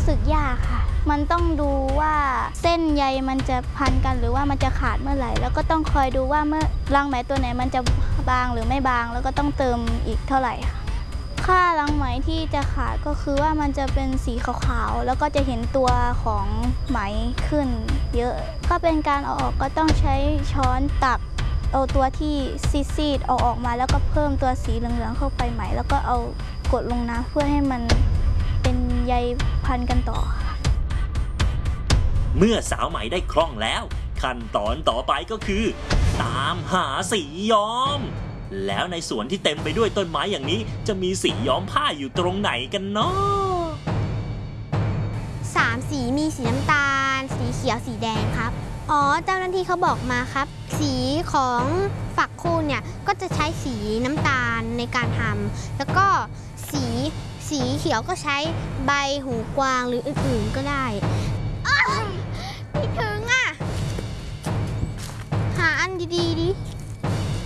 สึกยากค่ะมันต้องดูว่าเส้นใยมันจะพันกันหรือว่ามันจะขาดเมื่อไหร่แล้วก็ต้องคอยดูว่าเมื่อรังไหมตัวไหนมันจะบางหรือไม่บางแล้วก็ต้องเติมอีกเท่าไหร่ค่ะค่ารังไหมที่จะขาดก็คือว่ามันจะเป็นสีขาวๆแล้วก็จะเห็นตัวของไหมขึ้นเยอะก็เป็นการเอาออกก็ต้องใช้ช้อนตักเอาตัวที่ซีดๆเอาออกมาแล้วก็เพิ่มตัวสีเหลืองๆเข้าไปไหมแล้วก็เอากดลงน้ำเพื่อให้มันเป็นใยพันกันต่อเมื่อสาวไหมได้คล่องแล้วขั้นตอนต่อไปก็คือตามหาสีย้อมแล้วในสวนที่เต็มไปด้วยต้นไม้อย่างนี้จะมีสีย้อมผ้าอยู่ตรงไหนกันเนาะ 3 สีมีสีน้ำตาลสีเขียวสีแดงครับอ๋อเจ้าหน้าที่เขาบอกมาครับสีของฝักคูณเนี่ยก็จะใช้สีน้ำตาลในการทำแล้วก็สีเขียวก็ใช้ใบหูกวางหรืออื่นๆก็ได้